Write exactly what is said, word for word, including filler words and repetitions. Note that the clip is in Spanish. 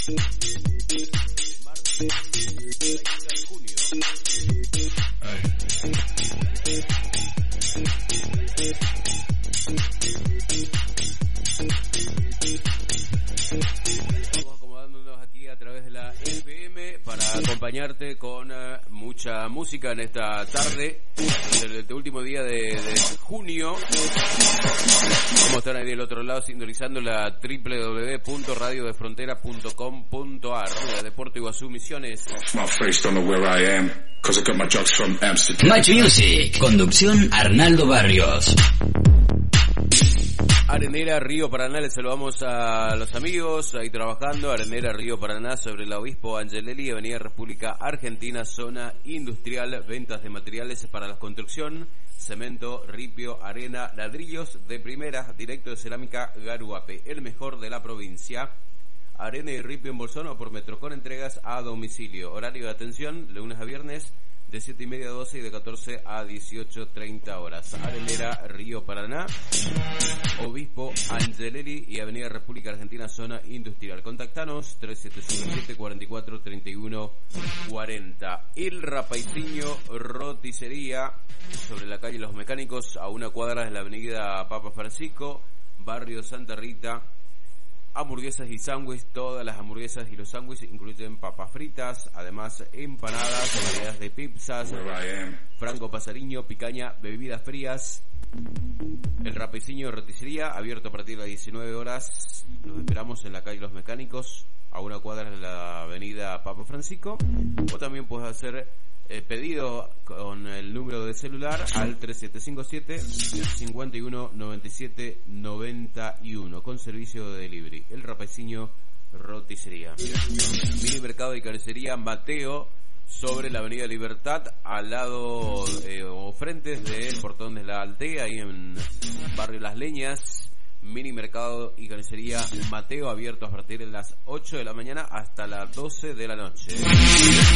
Acompañarte con uh, mucha música en esta tarde del, del último día de, de junio. Vamos a estar ahí del otro lado sintonizando la doble u doble u doble u punto radio de frontera punto com punto a r, de Puerto Iguazú, Misiones. Match Music, conducción Arnaldo Barrios. Arenera, Río Paraná, le saludamos a los amigos ahí trabajando. Arenera, Río Paraná, sobre la Obispo Angelelli, Avenida República Argentina, zona industrial, ventas de materiales para la construcción, cemento, ripio, arena, ladrillos de primera, directo de cerámica Garuape, el mejor de la provincia. Arena y ripio en bolsón o por metro, con entregas a domicilio. Horario de atención, de lunes a viernes, de siete y media a doce y de catorce a dieciocho treinta horas. Arenera, Río Paraná, Obispo Angelelli y Avenida República Argentina, zona industrial. Contactanos tres siete siete, cuatro cuatro, tres uno cuatro cero. El Rapaiciño Roticería, sobre la calle Los Mecánicos, a una cuadra de la avenida Papa Francisco, barrio Santa Rita. Hamburguesas y sándwiches, todas las hamburguesas y los sándwiches incluyen papas fritas, además empanadas, variedades de pizzas, franco pasariño, picaña, bebidas frías. El Rapaiciño Roticería, abierto a partir de las diecinueve horas. Los esperamos en la calle Los Mecánicos, a una cuadra de la avenida Papa Francisco. O también puedes hacer eh, pedido con el número de celular al tres siete cinco siete, cinco uno nueve siete nueve uno, con servicio de delivery. El Rapaiciño Roticería. Mini mercado y carnicería Mateo, sobre la avenida Libertad, al lado eh, o frente del portón de la Altea, ahí en barrio Las Leñas. Mini mercado y carnicería Mateo, abierto a partir de las ocho de la mañana hasta las doce de la noche.